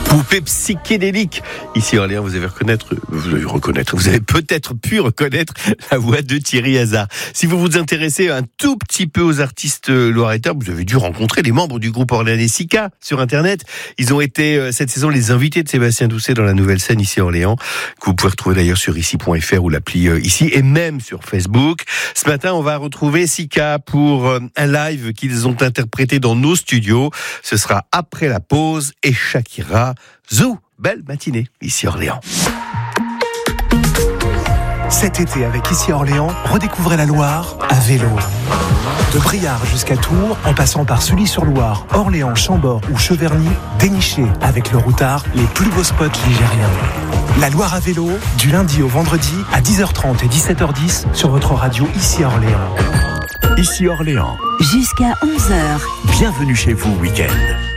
Poupée psychédélique. Ici à Orléans, vous avez peut-être pu reconnaître la voix de Thierry Hazard. Si vous vous intéressez un tout petit peu aux artistes loiretains, vous avez dû rencontrer les membres du groupe orléanais Sika sur Internet. Ils ont été cette saison les invités de Sébastien Doucet dans la nouvelle scène ici à Orléans, que vous pouvez retrouver d'ailleurs sur ici.fr ou l'appli ici, et même sur Facebook. Ce matin, on va retrouver Sika pour un live qu'ils ont interprété dans nos studios. Ce sera après la pause et Shakira. Zou, belle matinée ici à Orléans. Cet été avec Ici à Orléans, redécouvrez la Loire à vélo. De Briare jusqu'à Tours, en passant par Sully-sur-Loire, Orléans, Chambord ou Cheverny, dénichez avec le routard les plus beaux spots ligériens. La Loire à vélo, du lundi au vendredi à 10h30 et 17h10 sur votre radio Ici à Orléans. Ici Orléans. Jusqu'à 11h. Bienvenue chez vous, week-end.